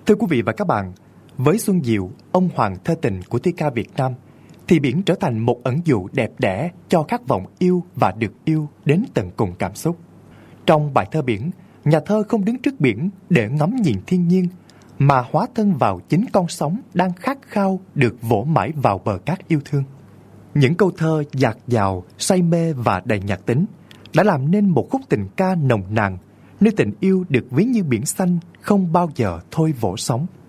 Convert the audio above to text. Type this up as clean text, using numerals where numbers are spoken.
Thưa quý vị và các bạn, với Xuân Diệu, ông hoàng thơ tình của thi ca Việt Nam, thì biển trở thành một ẩn dụ đẹp đẽ cho khát vọng yêu và được yêu đến tận cùng cảm xúc. Trong bài thơ Biển, nhà thơ không đứng trước biển để ngắm nhìn thiên nhiên, mà hóa thân vào chính con sóng đang khát khao được vỗ mãi vào bờ cát yêu thương. Những câu thơ dạt dào, say mê và đầy nhạc tính đã làm nên một khúc tình ca nồng nàn, nơi tình yêu được ví như biển xanh không bao giờ thôi vỗ sóng.